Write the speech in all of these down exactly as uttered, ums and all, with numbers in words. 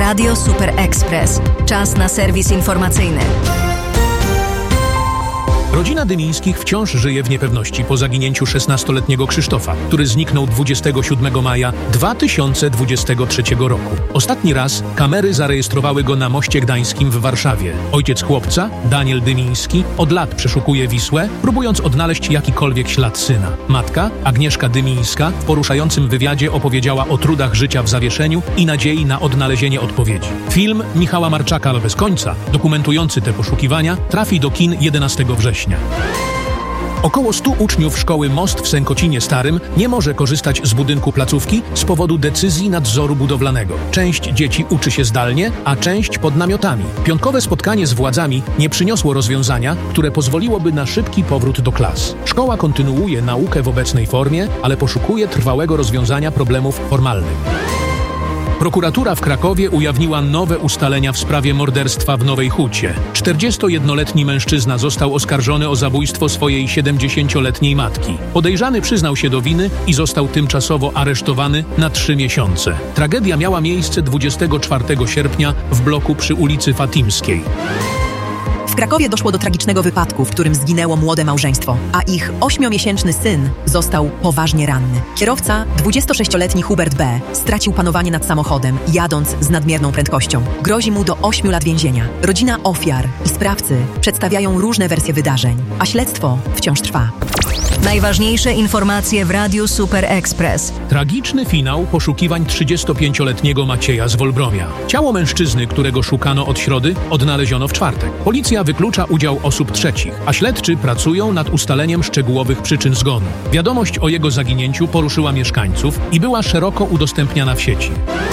Radio Super Express. Czas na serwis informacyjny. Rodzina Dymińskich wciąż żyje w niepewności po zaginięciu szesnastoletniego Krzysztofa, który zniknął dwudziestego siódmego maja dwa tysiące dwudziestego trzeciego roku. Ostatni raz kamery zarejestrowały go na Moście Gdańskim w Warszawie. Ojciec chłopca, Daniel Dymiński, od lat przeszukuje Wisłę, próbując odnaleźć jakikolwiek ślad syna. Matka, Agnieszka Dymińska, w poruszającym wywiadzie opowiedziała o trudach życia w zawieszeniu i nadziei na odnalezienie odpowiedzi. Film Michała Marczaka Bez końca, dokumentujący te poszukiwania, trafi do kin jedenastego września. Około stu uczniów szkoły Most w Sękocinie Starym nie może korzystać z budynku placówki z powodu decyzji nadzoru budowlanego. Część dzieci uczy się zdalnie, a część pod namiotami. Piątkowe spotkanie z władzami nie przyniosło rozwiązania, które pozwoliłoby na szybki powrót do klas. Szkoła kontynuuje naukę w obecnej formie, ale poszukuje trwałego rozwiązania problemów formalnych. Prokuratura w Krakowie ujawniła nowe ustalenia w sprawie morderstwa w Nowej Hucie. czterdziestojednoletni mężczyzna został oskarżony o zabójstwo swojej siedemdziesięcioletniej matki. Podejrzany przyznał się do winy i został tymczasowo aresztowany na trzy miesiące. Tragedia miała miejsce dwudziestego czwartego sierpnia w bloku przy ulicy Fatimskiej. W Krakowie doszło do tragicznego wypadku, w którym zginęło młode małżeństwo, a ich ośmiomiesięczny syn został poważnie ranny. Kierowca, dwudziestosześcioletni Hubert B., stracił panowanie nad samochodem, jadąc z nadmierną prędkością. Grozi mu do ośmiu lat więzienia. Rodzina ofiar i sprawcy przedstawiają różne wersje wydarzeń, a śledztwo wciąż trwa. Najważniejsze informacje w Radiu Super Express. Tragiczny finał poszukiwań trzydziestopięcioletniego Macieja z Wolbromia. Ciało mężczyzny, którego szukano od środy, odnaleziono w czwartek. Policja wyklucza udział osób trzecich, a śledczy pracują nad ustaleniem szczegółowych przyczyn zgonu. Wiadomość o jego zaginięciu poruszyła mieszkańców i była szeroko udostępniana w sieci.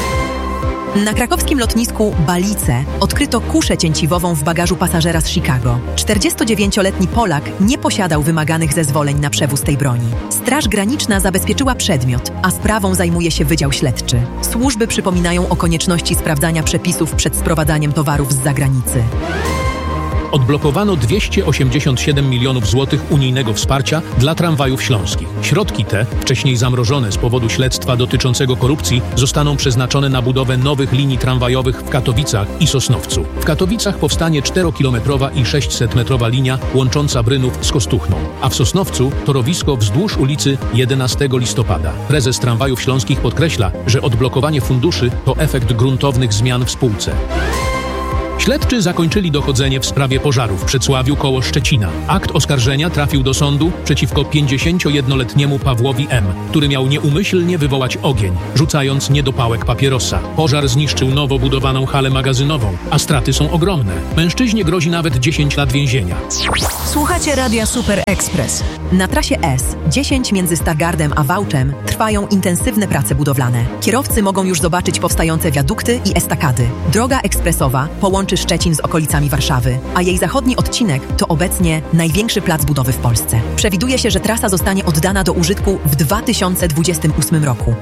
Na krakowskim lotnisku Balice odkryto kuszę cięciwową w bagażu pasażera z Chicago. czterdziestodziewięcioletni Polak nie posiadał wymaganych zezwoleń na przewóz tej broni. Straż Graniczna zabezpieczyła przedmiot, a sprawą zajmuje się Wydział Śledczy. Służby przypominają o konieczności sprawdzania przepisów przed sprowadzaniem towarów z zagranicy. Odblokowano dwieście osiemdziesiąt siedem milionów złotych unijnego wsparcia dla tramwajów śląskich. Środki te, wcześniej zamrożone z powodu śledztwa dotyczącego korupcji, zostaną przeznaczone na budowę nowych linii tramwajowych w Katowicach i Sosnowcu. W Katowicach powstanie czterokilometrowa i sześćsetmetrowa linia łącząca Brynów z Kostuchną, a w Sosnowcu torowisko wzdłuż ulicy jedenastego listopada. Prezes Tramwajów Śląskich podkreśla, że odblokowanie funduszy to efekt gruntownych zmian w spółce. Śledczy zakończyli dochodzenie w sprawie pożaru w Przedsławiu koło Szczecina. Akt oskarżenia trafił do sądu przeciwko pięćdziesięciojednoletniemu Pawłowi M., który miał nieumyślnie wywołać ogień, rzucając niedopałek papierosa. Pożar zniszczył nowo budowaną halę magazynową, a straty są ogromne. Mężczyźnie grozi nawet dziesięć lat więzienia. Słuchacie Radia Super Express. Na trasie S dziesięć między Stargardem a Wałczem trwają intensywne prace budowlane. Kierowcy mogą już zobaczyć powstające wiadukty i estakady. Droga ekspresowa połączy Szczecin z okolicami Warszawy, a jej zachodni odcinek to obecnie największy plac budowy w Polsce. Przewiduje się, że trasa zostanie oddana do użytku w dwa tysiące dwudziestym ósmym roku.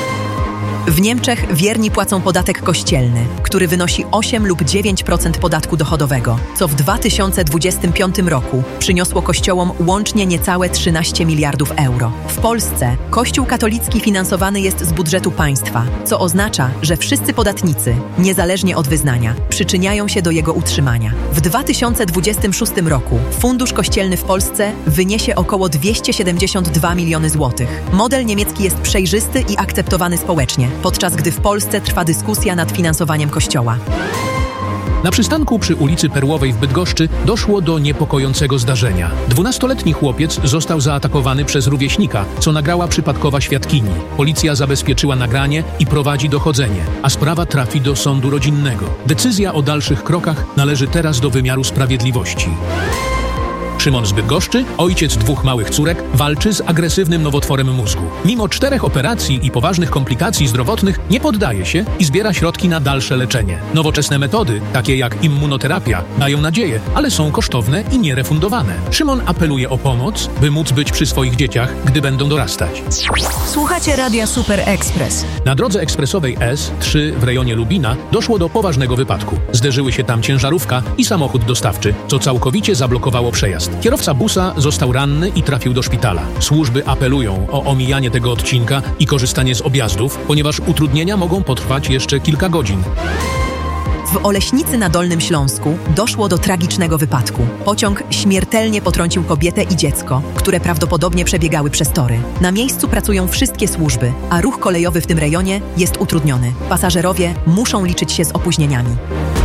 W Niemczech wierni płacą podatek kościelny, który wynosi osiem lub dziewięć procent podatku dochodowego, co w dwa tysiące dwudziestym piątym roku przyniosło kościołom łącznie niecałe trzynaście miliardów euro. W Polsce Kościół katolicki finansowany jest z budżetu państwa, co oznacza, że wszyscy podatnicy, niezależnie od wyznania, przyczyniają się do jego utrzymania. W dwa tysiące dwudziestym szóstym roku fundusz kościelny w Polsce wyniesie około dwieście siedemdziesiąt dwa miliony złotych. Model niemiecki jest przejrzysty i akceptowany społecznie, podczas gdy w Polsce trwa dyskusja nad finansowaniem Kościoła. Na przystanku przy ulicy Perłowej w Bydgoszczy doszło do niepokojącego zdarzenia. Dwunastoletni chłopiec został zaatakowany przez rówieśnika, co nagrała przypadkowa świadkini. Policja zabezpieczyła nagranie i prowadzi dochodzenie, a sprawa trafi do sądu rodzinnego. Decyzja o dalszych krokach należy teraz do wymiaru sprawiedliwości. Szymon z Bydgoszczy, ojciec dwóch małych córek, walczy z agresywnym nowotworem mózgu. Mimo czterech operacji i poważnych komplikacji zdrowotnych nie poddaje się i zbiera środki na dalsze leczenie. Nowoczesne metody, takie jak immunoterapia, dają nadzieję, ale są kosztowne i nierefundowane. Szymon apeluje o pomoc, by móc być przy swoich dzieciach, gdy będą dorastać. Słuchacie Radia Super Express. Na drodze ekspresowej S trzy w rejonie Lubina doszło do poważnego wypadku. Zderzyły się tam ciężarówka i samochód dostawczy, co całkowicie zablokowało przejazd. Kierowca busa został ranny i trafił do szpitala. Służby apelują o omijanie tego odcinka i korzystanie z objazdów, ponieważ utrudnienia mogą potrwać jeszcze kilka godzin. W Oleśnicy na Dolnym Śląsku doszło do tragicznego wypadku. Pociąg śmiertelnie potrącił kobietę i dziecko, które prawdopodobnie przebiegały przez tory. Na miejscu pracują wszystkie służby, a ruch kolejowy w tym rejonie jest utrudniony. Pasażerowie muszą liczyć się z opóźnieniami.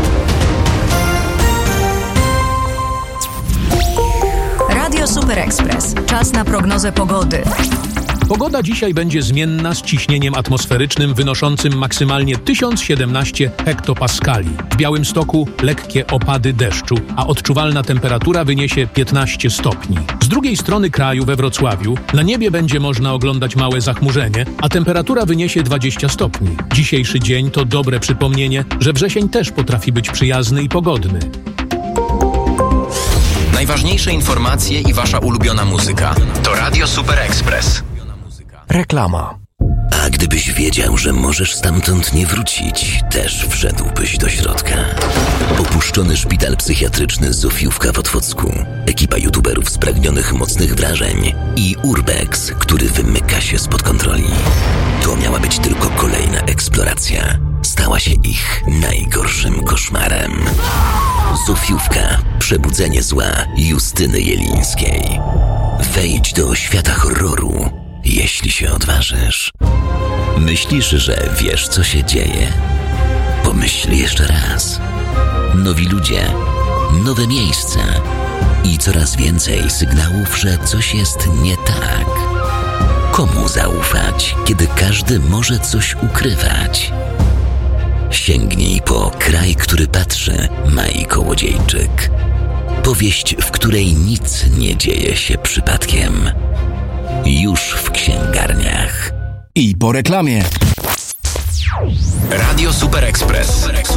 Radio Super Express. Czas na prognozę pogody. Pogoda dzisiaj będzie zmienna z ciśnieniem atmosferycznym wynoszącym maksymalnie tysiąc siedemnaście hektopaskali. W Białymstoku lekkie opady deszczu, a odczuwalna temperatura wyniesie piętnaście stopni. Z drugiej strony kraju, we Wrocławiu, na niebie będzie można oglądać małe zachmurzenie, a temperatura wyniesie dwadzieścia stopni. Dzisiejszy dzień to dobre przypomnienie, że wrzesień też potrafi być przyjazny i pogodny. Najważniejsze informacje i wasza ulubiona muzyka to Radio Super Express. Reklama. A gdybyś wiedział, że możesz stamtąd nie wrócić, też wszedłbyś do środka. Opuszczony szpital psychiatryczny Zofiówka w Otwocku, ekipa youtuberów spragnionych mocnych wrażeń i Urbex, który wymyka się spod kontroli. To miała być tylko kolejna eksploracja. Stała się ich najgorszym koszmarem. Zofiówka. Przebudzenie zła Justyny Jelińskiej. Wejdź do świata horroru, jeśli się odważysz. Myślisz, że wiesz, co się dzieje? Pomyśl jeszcze raz. Nowi ludzie, nowe miejsca i coraz więcej sygnałów, że coś jest nie tak. Komu zaufać, kiedy każdy może coś ukrywać? Sięgnij po Kraj, który patrzy, Mai Kołodziejczyk. Powieść, w której nic nie dzieje się przypadkiem. Już w księgarniach. I po reklamie. Radio Super Express.